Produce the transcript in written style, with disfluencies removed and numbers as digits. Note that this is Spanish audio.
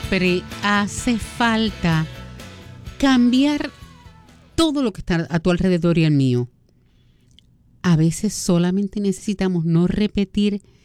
siempre hace falta cambiar todo lo que está a tu alrededor y al mío. A veces solamente necesitamos no repetir